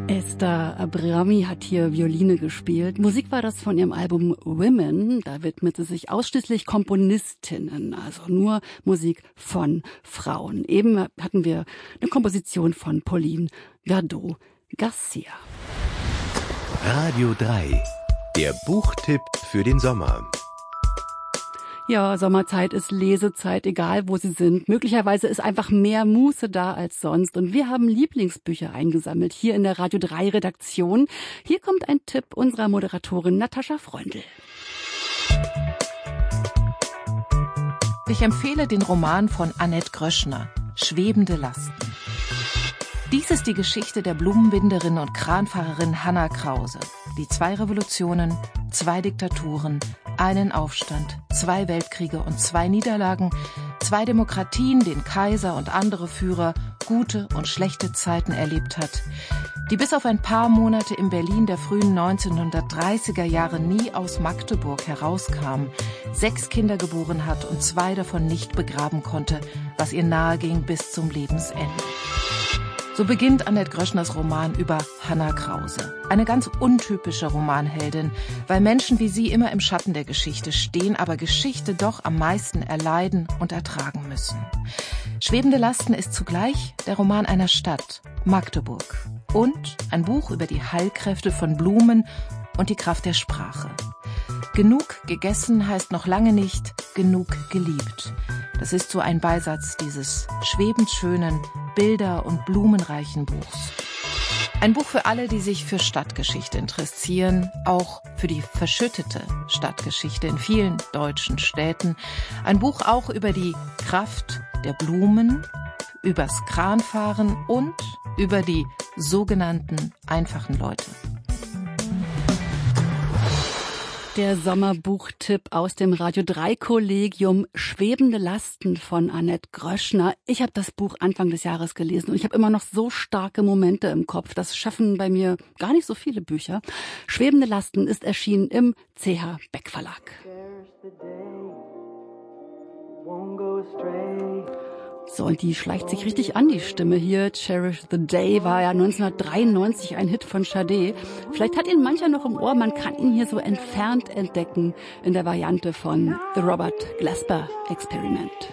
Esther Abrami hat hier Violine gespielt. Musik war das von ihrem Album Women. Da widmet sie sich ausschließlich Komponistinnen, also nur Musik von Frauen. Eben hatten wir eine Komposition von Pauline Viardot-Garcia. Radio 3, der Buchtipp für den Sommer. Ja, Sommerzeit ist Lesezeit, egal wo Sie sind. Möglicherweise ist einfach mehr Muße da als sonst. Und wir haben Lieblingsbücher eingesammelt hier in der Radio 3 Redaktion. Hier kommt ein Tipp unserer Moderatorin Natascha Freundl. Ich empfehle den Roman von Annette Gröschner, Schwebende Lasten. Dies ist die Geschichte der Blumenbinderin und Kranfahrerin Hanna Krause, die 2 Revolutionen, 2 Diktaturen, einen Aufstand, 2 Weltkriege und 2 Niederlagen, 2 Demokratien, den Kaiser und andere Führer, gute und schlechte Zeiten erlebt hat, die bis auf ein paar Monate im Berlin der frühen 1930er Jahre nie aus Magdeburg herauskam, 6 Kinder geboren hat und 2 davon nicht begraben konnte, was ihr nahe ging bis zum Lebensende. So beginnt Annette Gröschners Roman über Hanna Krause. Eine ganz untypische Romanheldin, weil Menschen wie sie immer im Schatten der Geschichte stehen, aber Geschichte doch am meisten erleiden und ertragen müssen. Schwebende Lasten ist zugleich der Roman einer Stadt, Magdeburg. Und ein Buch über die Heilkräfte von Blumen und die Kraft der Sprache. Genug gegessen heißt noch lange nicht genug geliebt. Das ist so ein Beisatz dieses schwebend schönen, bilder- und blumenreichen Buchs. Ein Buch für alle, die sich für Stadtgeschichte interessieren, auch für die verschüttete Stadtgeschichte in vielen deutschen Städten. Ein Buch auch über die Kraft der Blumen, übers Kranfahren und über die sogenannten einfachen Leute. Der Sommerbuchtipp aus dem Radio 3 Kollegium Schwebende Lasten von Annette Gröschner. Ich habe das Buch Anfang des Jahres gelesen und ich habe immer noch so starke Momente im Kopf. Das schaffen bei mir gar nicht so viele Bücher. Schwebende Lasten ist erschienen im CH Beck Verlag. So, und die schleicht sich richtig an, die Stimme hier. Cherish the Day war ja 1993 ein Hit von Sade. Vielleicht hat ihn mancher noch im Ohr, man kann ihn hier so entfernt entdecken in der Variante von The Robert Glasper Experiment.